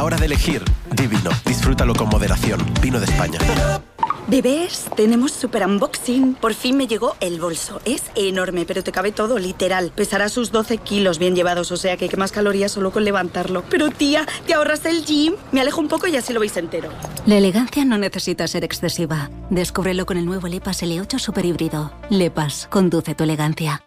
hora de elegir, Divino. Disfrútalo con moderación. Vino de España. Bebés, tenemos super unboxing. Por fin me llegó el bolso. Es enorme, pero te cabe todo, literal. Pesará sus 12 kilos bien llevados, o sea que quemas calorías solo con levantarlo. Pero tía, ¿te ahorras el gym? Me alejo un poco y así lo veis entero. La elegancia no necesita ser excesiva. Descúbrelo con el nuevo Lepas L8 Super Híbrido. Lepas, conduce tu elegancia.